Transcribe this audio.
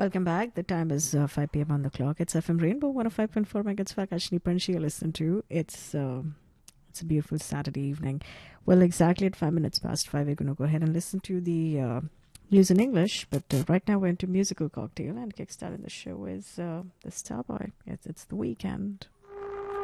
Welcome back. The time is 5 p.m. on the clock. It's FM Rainbow 105.4 megahertz for Kashni Panchi. Listen to it's a beautiful Saturday evening. Well, exactly at 5 minutes past 5, we're going to go ahead and listen to the news in English. But right now, we're into musical cocktail, and kickstarting the show is the Starboy. It's the weekend.